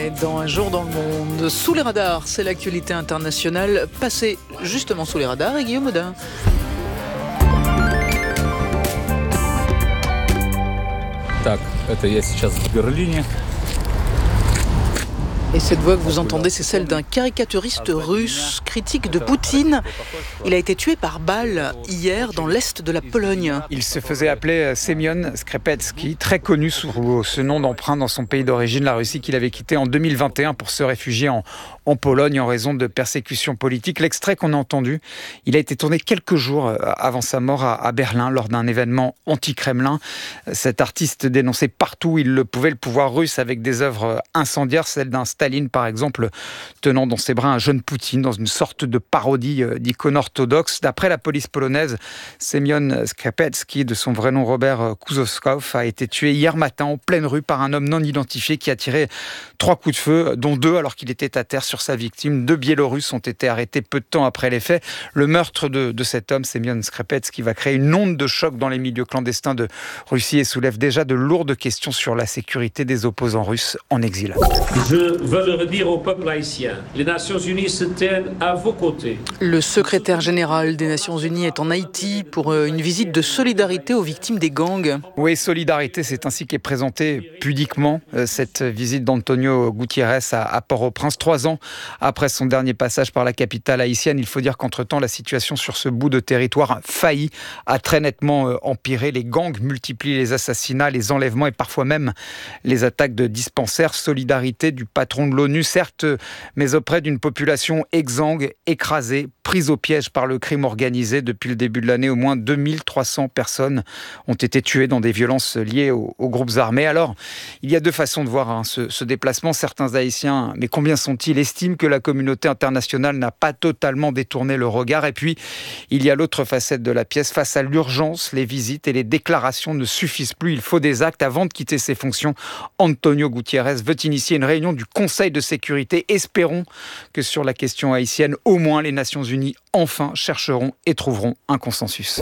Et dans Un jour dans le monde, sous les radars, c'est l'actualité internationale passée justement sous les radars et Guillaume Audin. Так, это я сейчас в Берлине. Et cette voix que vous entendez, c'est celle d'un caricaturiste russe, critique de Poutine. Il a été tué par balle hier dans l'est de la Pologne. Il se faisait appeler Semyon Skrepetsky, très connu sous ce nom d'emprunt dans son pays d'origine, la Russie, qu'il avait quitté en 2021 pour se réfugier en Pologne en raison de persécutions politiques. L'extrait qu'on a entendu, il a été tourné quelques jours avant sa mort à Berlin lors d'un événement anti-Kremlin. Cet artiste dénonçait partout où il le pouvait le pouvoir russe avec des œuvres incendiaires, celle d'un Staline par exemple, tenant dans ses bras un jeune Poutine dans une sorte de parodie d'icône orthodoxe. D'après la police polonaise, Semyon Skrepetsky, de son vrai nom Robert Kuzowskow, a été tué hier matin en pleine rue par un homme non identifié qui a tiré 3 coups de feu, dont 2 alors qu'il était à terre sur sa victime. 2 Biélorusses ont été arrêtés peu de temps après les faits. Le meurtre de cet homme, Semyon Skrepetsky, va créer une onde de choc dans les milieux clandestins de Russie et soulève déjà de lourdes questions sur la sécurité des opposants russes en exil. Je veux le redire au peuple haïtien, les Nations Unies se tiennent à vos côtés. Le secrétaire général des Nations Unies est en Haïti pour une visite de solidarité aux victimes des gangs. Oui, solidarité, c'est ainsi qu'est présentée pudiquement cette visite d'Antonio Gutiérrez à Port-au-Prince. 3 ans après son dernier passage par la capitale haïtienne, il faut dire qu'entre-temps, la situation sur ce bout de territoire failli a très nettement empiré. Les gangs multiplient les assassinats, les enlèvements et parfois même les attaques de dispensaires. Solidarité du patron de l'ONU, certes, mais auprès d'une population exsangue, écrasée, prise au piège par le crime organisé. Depuis le début de l'année, au moins 2300 personnes ont été tuées dans des violences liées aux groupes armés. Alors, il y a 2 façons de voir ce déplacement. Certains Haïtiens, mais combien sont-ils, estiment que la communauté internationale n'a pas totalement détourné le regard. Et puis, il y a l'autre facette de la pièce. Face à l'urgence, les visites et les déclarations ne suffisent plus. Il faut des actes. Avant de quitter ses fonctions, Antonio Gutiérrez veut initier une réunion du Conseil de sécurité. Espérons que sur la question haïtienne, au moins les Nations Unies enfin chercheront et trouveront un consensus.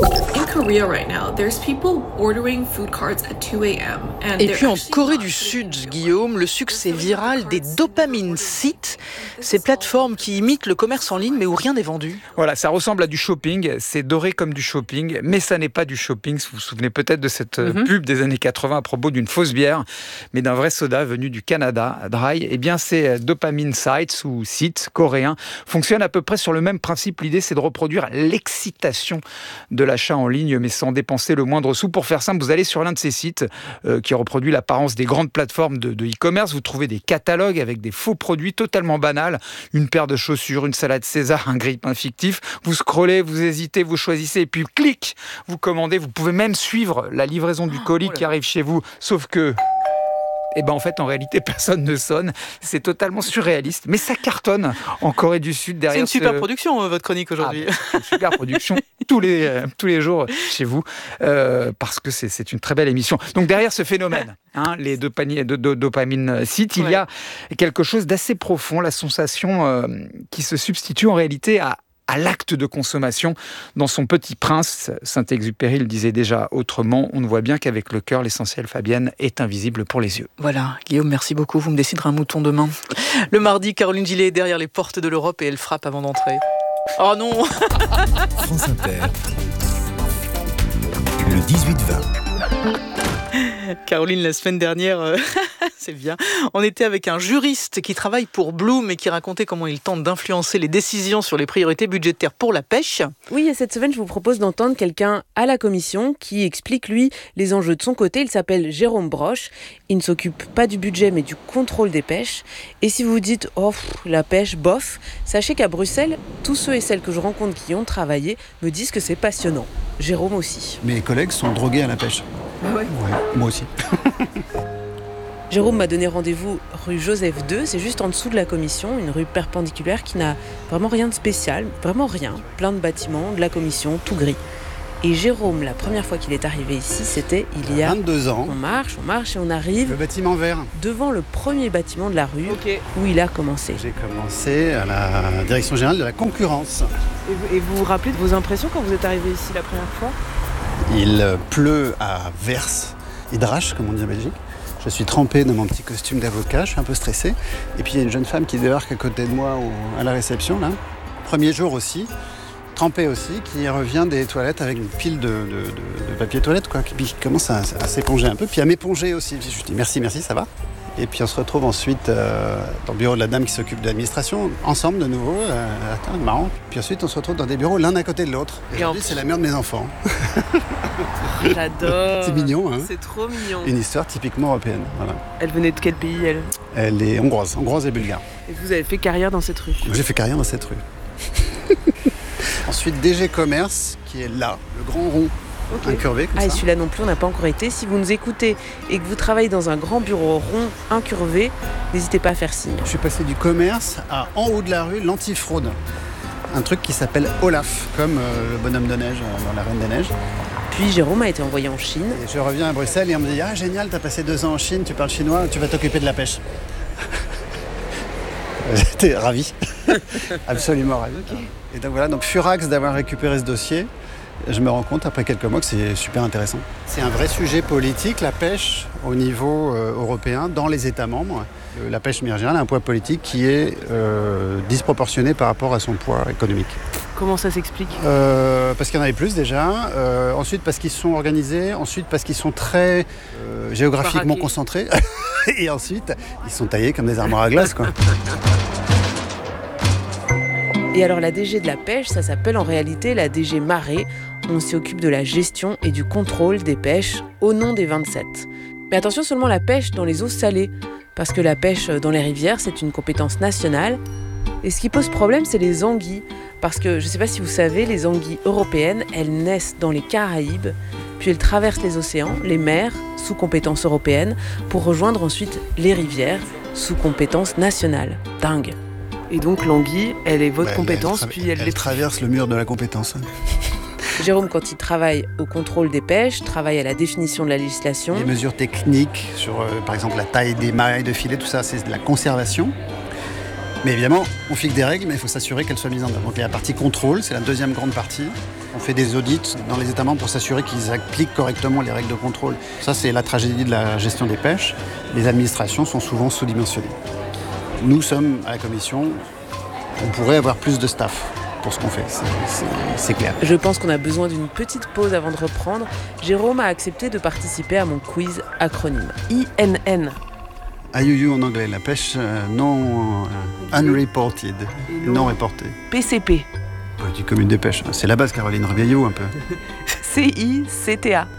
Et puis en Corée du Sud, Guillaume, le succès viral des dopamine sites, ces plateformes qui imitent le commerce en ligne mais où rien n'est vendu. Voilà, ça ressemble à du shopping, c'est doré comme du shopping, mais ça n'est pas du shopping. Vous vous souvenez peut-être de cette pub des années 80 à propos d'une fausse bière, mais d'un vrai soda venu du Canada, Dry. Eh bien, ces dopamine sites ou sites coréens fonctionnent à peu près sur le même principe. L'idée, c'est de reproduire l'excitation de l'achat en ligne, mais sans dépenser le moindre sou. Pour faire simple, vous allez sur l'un de ces sites qui reproduit l'apparence des grandes plateformes de e-commerce. Vous trouvez des catalogues avec des faux produits totalement banals. Une paire de chaussures, une salade César, un grille-pain fictif. Vous scrollez, vous hésitez, vous choisissez et puis clic, vous commandez. Vous pouvez même suivre la livraison du colis qui arrive chez vous. Sauf que... Eh ben en fait, en réalité, personne ne sonne. C'est totalement surréaliste. Mais ça cartonne en Corée du Sud. Derrière c'est une super production, votre chronique aujourd'hui. Une super production tous les jours chez vous. Parce que c'est une très belle émission. Donc derrière ce phénomène, les dopamine sites, il y a quelque chose d'assez profond. La sensation qui se substitue en réalité à l'acte de consommation. Dans son Petit Prince, Saint-Exupéry le disait déjà autrement. On ne voit bien qu'avec le cœur, l'essentiel, Fabienne, est invisible pour les yeux. Voilà, Guillaume, merci beaucoup. Vous me déciderez un mouton demain. Le mardi, Caroline Gillet est derrière les portes de l'Europe et elle frappe avant d'entrer. Oh non. France Inter, le 18-20. Caroline, la semaine dernière, c'est bien, on était avec un juriste qui travaille pour Bloom et qui racontait comment il tente d'influencer les décisions sur les priorités budgétaires pour la pêche. Oui, et cette semaine, je vous propose d'entendre quelqu'un à la commission qui explique, lui, les enjeux de son côté. Il s'appelle Jérôme Broche. Il ne s'occupe pas du budget, mais du contrôle des pêches. Et si vous vous dites, la pêche, bof, sachez qu'à Bruxelles, tous ceux et celles que je rencontre qui y ont travaillé me disent que c'est passionnant. Jérôme aussi. Mes collègues sont drogués à la pêche. Ouais. Moi aussi. Jérôme m'a donné rendez-vous rue Joseph II, c'est juste en dessous de la commission, une rue perpendiculaire qui n'a vraiment rien de spécial, vraiment rien, plein de bâtiments, de la commission, tout gris. Et Jérôme, la première fois qu'il est arrivé ici, c'était il y a 22 ans. On marche et on arrive le bâtiment vert devant le premier bâtiment de la rue où il a commencé. J'ai commencé à la direction générale de la concurrence. Et vous vous rappelez de vos impressions quand vous êtes arrivé ici la première fois ? Il pleut à verse et drache, comme on dit en Belgique. Je suis trempé dans mon petit costume d'avocat, je suis un peu stressé. Et puis il y a une jeune femme qui débarque à côté de moi à la réception, là. Premier jour aussi, trempé aussi, qui revient des toilettes avec une pile de papier toilette, quoi, qui commence à s'éponger un peu, puis à m'éponger aussi. Je lui dis merci, ça va. Et puis on se retrouve ensuite dans le bureau de la dame qui s'occupe de l'administration, ensemble de nouveau, attends, marrant. Puis ensuite on se retrouve dans des bureaux l'un à côté de l'autre. Et aujourd'hui c'est la mère de mes enfants. J'adore. C'est mignon, hein. C'est trop mignon. Une histoire typiquement européenne, voilà. Elle venait de quel pays, elle ? Elle est hongroise et bulgare. Et vous avez fait carrière dans cette rue ? J'ai fait carrière dans cette rue. Ensuite DG Commerce, qui est là, le grand rond. Okay. Incurvé comme et ça. Celui-là non plus, on n'a pas encore été. Si vous nous écoutez et que vous travaillez dans un grand bureau rond, incurvé, n'hésitez pas à faire signe. Je suis passé du commerce à en haut de la rue, l'antifraude. Un truc qui s'appelle Olaf, comme le bonhomme de neige dans La Reine des Neiges. Puis Jérôme a été envoyé en Chine. Et je reviens à Bruxelles et on me dit « Ah génial, t'as passé 2 ans en Chine, tu parles chinois, tu vas t'occuper de la pêche. » J'étais ravi, absolument ravi. Okay. Et donc voilà, donc furax d'avoir récupéré ce dossier. Je me rends compte après quelques mois que c'est super intéressant. C'est un vrai sujet politique, la pêche au niveau européen, dans les États membres. La pêche de manière générale a un poids politique qui est disproportionné par rapport à son poids économique. Comment ça s'explique ? Parce qu'il y en avait plus déjà, ensuite parce qu'ils sont organisés, ensuite parce qu'ils sont très géographiquement concentrés, et ensuite ils sont taillés comme des armoires à glace, quoi. Et alors la DG de la pêche, ça s'appelle en réalité la DG Marée. On s'y occupe de la gestion et du contrôle des pêches au nom des 27. Mais attention seulement la pêche dans les eaux salées, parce que la pêche dans les rivières, c'est une compétence nationale. Et ce qui pose problème, c'est les anguilles. Parce que, je ne sais pas si vous savez, les anguilles européennes, elles naissent dans les Caraïbes, puis elles traversent les océans, les mers, sous compétence européenne, pour rejoindre ensuite les rivières, sous compétence nationale. Dingue. Et donc l'anguille, elle est votre compétence, puis elle traverse le mur de la compétence. Jérôme, quand il travaille au contrôle des pêches, travaille à la définition de la législation. Les mesures techniques sur, par exemple, la taille des mailles de filet, tout ça, c'est de la conservation. Mais évidemment, on fixe des règles, mais il faut s'assurer qu'elles soient mises en œuvre. Donc il y a la partie contrôle, c'est la deuxième grande partie. On fait des audits dans les États membres pour s'assurer qu'ils appliquent correctement les règles de contrôle. Ça, c'est la tragédie de la gestion des pêches. Les administrations sont souvent sous-dimensionnées. Nous sommes à la Commission, on pourrait avoir plus de staff pour ce qu'on fait, c'est clair. Je pense qu'on a besoin d'une petite pause avant de reprendre. Jérôme a accepté de participer à mon quiz acronyme. INN. IUU en anglais, la pêche unreported, non reportée. PCP. Politique commune des pêches, c'est la base Caroline Rebieillot un peu. CICTA.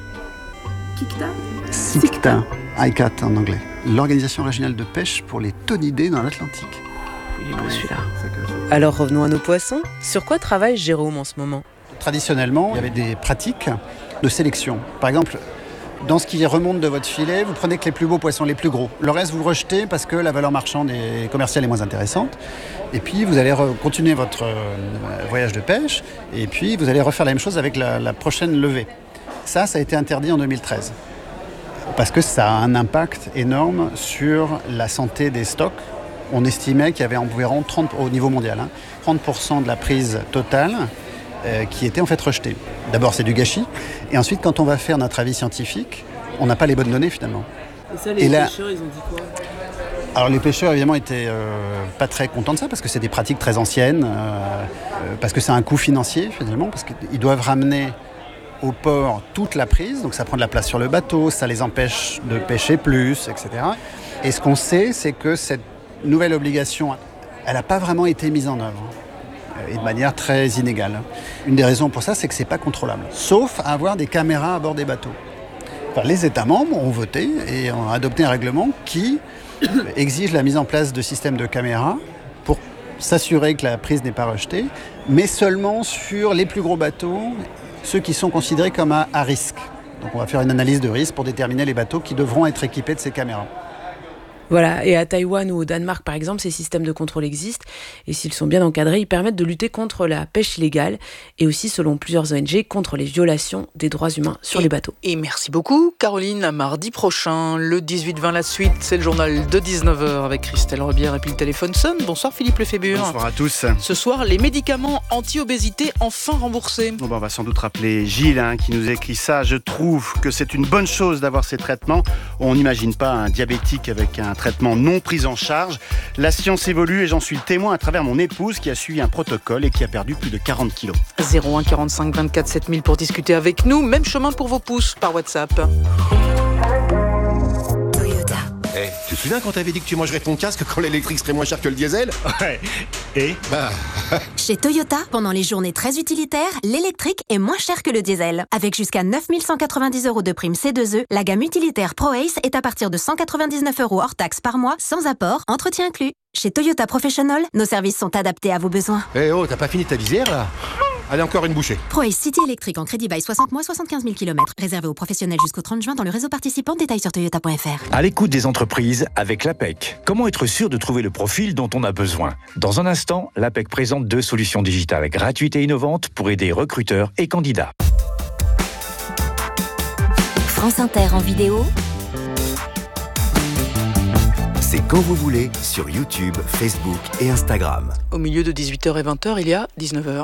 CICTA, ICAT en anglais. L'Organisation régionale de pêche pour les thonidés dans l'Atlantique. Il est beau celui-là. Alors revenons à nos poissons. Sur quoi travaille Jérôme en ce moment ? Traditionnellement, il y avait des pratiques de sélection. Par exemple, dans ce qui remonte de votre filet, vous prenez que les plus beaux poissons, les plus gros. Le reste, vous le rejetez parce que la valeur marchande et commerciale est moins intéressante. Et puis, vous allez continuer votre voyage de pêche. Et puis, vous allez refaire la même chose avec la prochaine levée. Ça a été interdit en 2013. Parce que ça a un impact énorme sur la santé des stocks. On estimait qu'il y avait environ 30, au niveau mondial, 30% de la prise totale qui était en fait rejetée. D'abord, c'est du gâchis. Et ensuite, quand on va faire notre avis scientifique, on n'a pas les bonnes données finalement. Et ça, les pêcheurs, ils ont dit quoi ? Alors les pêcheurs, évidemment, étaient pas très contents de ça parce que c'est des pratiques très anciennes, parce que c'est un coût financier finalement, parce qu'ils doivent ramener au port toute la prise, donc ça prend de la place sur le bateau, ça les empêche de pêcher plus, etc. Et ce qu'on sait, c'est que cette nouvelle obligation, elle n'a pas vraiment été mise en œuvre, et de manière très inégale. Une des raisons pour ça, c'est que c'est pas contrôlable, sauf à avoir des caméras à bord des bateaux. Enfin, les États membres ont voté et ont adopté un règlement qui exige la mise en place de systèmes de caméras pour s'assurer que la prise n'est pas rejetée, mais seulement sur les plus gros bateaux, ceux qui sont considérés comme à risque. Donc on va faire une analyse de risque pour déterminer les bateaux qui devront être équipés de ces caméras. Voilà, et à Taïwan ou au Danemark par exemple, ces systèmes de contrôle existent et s'ils sont bien encadrés, ils permettent de lutter contre la pêche illégale et aussi, selon plusieurs ONG, contre les violations des droits humains sur les bateaux. Et merci beaucoup Caroline, à mardi prochain, le 18-20 la suite, c'est le journal de 19h avec Christelle Rebière et puis le téléphone sonne. Bonsoir Philippe Lefébure. Bonsoir à tous. Ce soir, les médicaments anti-obésité enfin remboursés. Bon, on va sans doute rappeler Gilles qui nous a écrit ça. Je trouve que c'est une bonne chose d'avoir ces traitements. On n'imagine pas un diabétique avec un traitement non pris en charge. La science évolue et j'en suis le témoin à travers mon épouse qui a suivi un protocole et qui a perdu plus de 40 kilos. 01 45 24 7000 pour discuter avec nous. Même chemin pour vos pouces par WhatsApp. Hey, tu te souviens quand t'avais dit que tu mangerais ton casque quand l'électrique serait moins cher que le diesel? Ouais. Et Chez Toyota, pendant les journées très utilitaires, l'électrique est moins cher que le diesel. Avec jusqu'à 9 190 € de prime C2E, la gamme utilitaire ProAce est à partir de 199 € hors taxe par mois, sans apport, entretien inclus. Chez Toyota Professional, nos services sont adaptés à vos besoins. Eh oh, t'as pas fini ta visière là? Allez, encore une bouchée. ProAce City électrique en crédit bail 60 mois, 75 000 km. Réservé aux professionnels jusqu'au 30 juin dans le réseau participant. Détails sur toyota.fr. À l'écoute des entreprises avec l'APEC. Comment être sûr de trouver le profil dont on a besoin? Dans un instant, l'APEC présente 2 solutions digitales gratuites et innovantes pour aider recruteurs et candidats. France Inter en vidéo. C'est quand vous voulez sur YouTube, Facebook et Instagram. Au milieu de 18h et 20h, il y a 19h.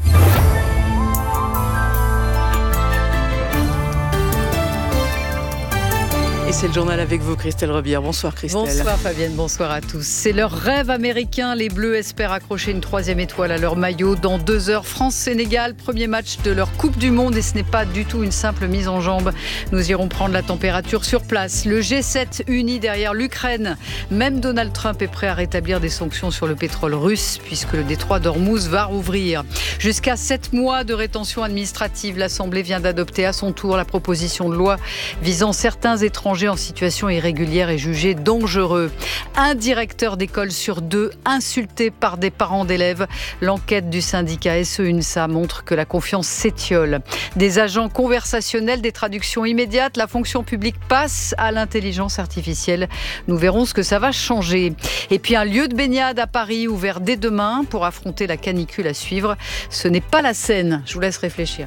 Et c'est le journal avec vous, Christelle Rebière. Bonsoir Christelle. Bonsoir Fabienne, bonsoir à tous. C'est leur rêve américain. Les Bleus espèrent accrocher une 3e étoile à leur maillot. Dans 2 heures, France-Sénégal, premier match de leur Coupe du Monde. Et ce n'est pas du tout une simple mise en jambe. Nous irons prendre la température sur place. Le G7 uni derrière l'Ukraine. Même Donald Trump est prêt à rétablir des sanctions sur le pétrole russe, puisque le détroit d'Ormuz va rouvrir. Jusqu'à 7 mois de rétention administrative. L'Assemblée vient d'adopter à son tour la proposition de loi visant certains étrangers en situation irrégulière et jugé dangereux. Un directeur d'école sur 2 insulté par des parents d'élèves. L'enquête du syndicat SE-UNSA montre que la confiance s'étiole. Des agents conversationnels, des traductions immédiates, la fonction publique passe à l'intelligence artificielle. Nous verrons ce que ça va changer. Et puis un lieu de baignade à Paris ouvert dès demain pour affronter la canicule à suivre. Ce n'est pas la Seine. Je vous laisse réfléchir.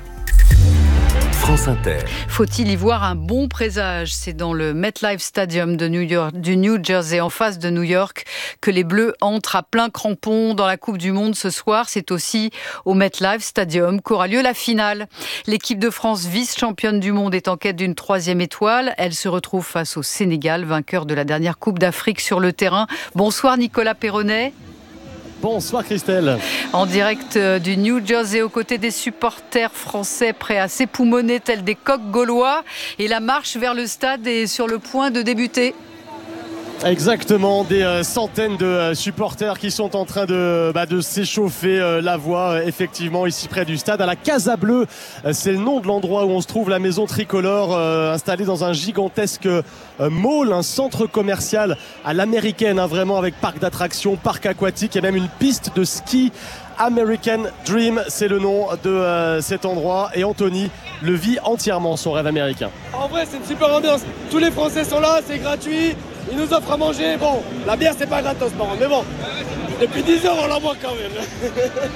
France Inter. Faut-il y voir un bon présage? C'est dans le MetLife Stadium de New York, du New Jersey, en face de New York, que les Bleus entrent à plein crampon dans la Coupe du Monde ce soir. C'est aussi au MetLife Stadium qu'aura lieu la finale. L'équipe de France, vice-championne du monde, est en quête d'une 3e étoile. Elle se retrouve face au Sénégal, vainqueur de la dernière Coupe d'Afrique sur le terrain. Bonsoir Nicolas Perronnet. bonsoir Christelle. En direct du New Jersey, aux côtés des supporters français prêts à s'époumoner tels des coqs gaulois. Et la marche vers le stade est sur le point de débuter. Exactement, des centaines de supporters qui sont en train de s'échauffer la voie, effectivement, ici près du stade. À la Casa Bleue, c'est le nom de l'endroit où on se trouve, la maison tricolore, installée dans un gigantesque mall, un centre commercial à l'américaine, vraiment avec parc d'attractions, parc aquatique et même une piste de ski. American Dream, c'est le nom de cet endroit, et Anthony le vit entièrement, son rêve américain. En vrai, c'est une super ambiance. Tous les Français sont là, c'est gratuit. Ils nous offrent à manger. Bon, la bière, c'est pas gratos, par contre, mais bon, depuis 10 heures, on la boit quand même.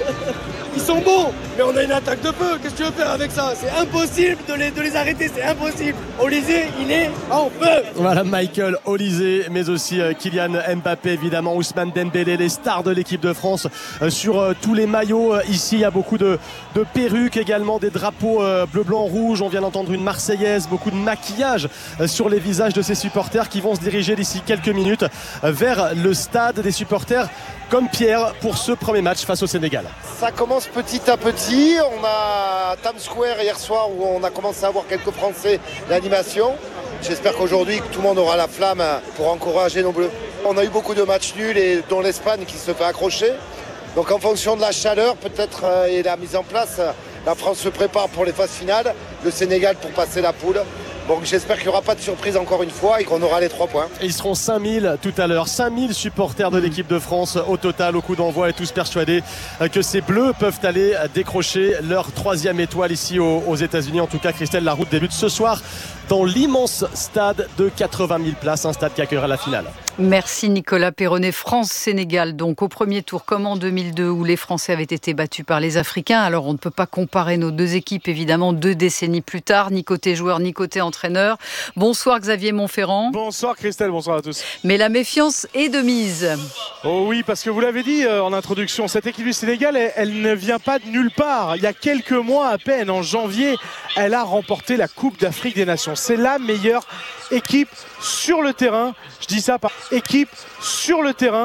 Ils sont bons, mais on a une attaque de feu. Qu'est-ce que tu veux faire avec ça? C'est impossible de les arrêter, c'est impossible. Olysée, il est en feu. Voilà, Michael Olysée, mais aussi Kylian Mbappé, évidemment, Ousmane Dembélé, les stars de l'équipe de France sur tous les maillots. Ici, il y a beaucoup de perruques également, des drapeaux bleu, blanc, rouge. On vient d'entendre une Marseillaise, beaucoup de maquillage sur les visages de ces supporters qui vont se diriger d'ici quelques minutes vers le stade, des supporters comme Pierre pour ce premier match face au Sénégal. Ça commence petit à petit. On a Times Square hier soir où on a commencé à voir quelques Français d'animation. J'espère qu'aujourd'hui tout le monde aura la flamme pour encourager nos Bleus. On a eu beaucoup de matchs nuls, et dont l'Espagne qui se fait accrocher. Donc en fonction de la chaleur peut-être et la mise en place, la France se prépare pour les phases finales, le Sénégal pour passer la poule. Donc j'espère qu'il n'y aura pas de surprise encore une fois et qu'on aura les 3 points. Et ils seront 5000 tout à l'heure, 5000 supporters de l'équipe de France au total au coup d'envoi, et tous persuadés que ces Bleus peuvent aller décrocher leur 3e étoile ici aux États-Unis. En tout cas, Christelle, la route débute ce soir dans l'immense stade de 80 000 places, un stade qui accueillera la finale. Merci Nicolas Perronnet. France-Sénégal, donc au premier tour, comme en 2002 où les Français avaient été battus par les Africains. Alors on ne peut pas comparer nos deux équipes, évidemment, 2 décennies plus tard, ni côté joueur, ni côté entraîneur. Bonsoir Xavier Montferrand. Bonsoir Christelle, bonsoir à tous. Mais la méfiance est de mise. Oh oui, parce que vous l'avez dit en introduction, cette équipe du Sénégal, elle ne vient pas de nulle part. Il y a quelques mois à peine, en janvier, elle a remporté la Coupe d'Afrique des Nations. C'est la meilleure équipe sur le terrain. Je dis ça par équipe sur le terrain.